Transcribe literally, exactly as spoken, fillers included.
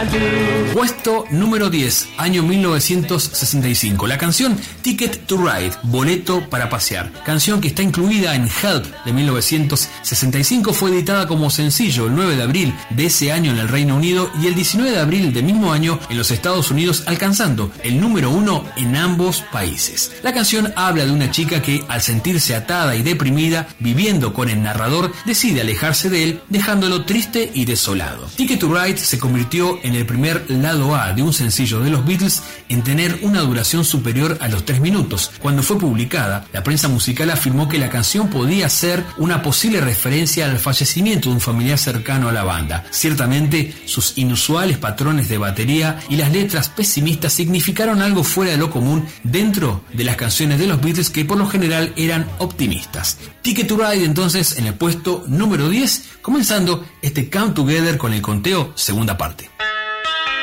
Puesto número diez, año mil novecientos sesenta y cinco. La canción Ticket to Ride, boleto para pasear. Canción que está incluida en Help de mil novecientos sesenta y cinco, fue editada como sencillo el nueve de abril de ese año en el Reino Unido y el diecinueve de abril del mismo año en los Estados Unidos, alcanzando el número uno en ambos países. La canción habla de una chica que, al sentirse atada y deprimida, viviendo con el narrador, decide alejarse de él, dejándolo triste y desolado. Ticket to Ride se convirtió en el primer lado A de un sencillo de los Beatles en tener una duración superior a los tres minutos. Cuando fue publicada, la prensa musical afirmó que la canción podía ser una posible referencia al fallecimiento de un familiar cercano a la banda. Ciertamente, sus inusuales patrones de batería y las letras pesimistas significaron algo fuera de lo común dentro de las canciones de los Beatles, que por lo general eran optimistas. Ticket to Ride entonces en el puesto número diez, comenzando este Come Together con el conteo segunda parte.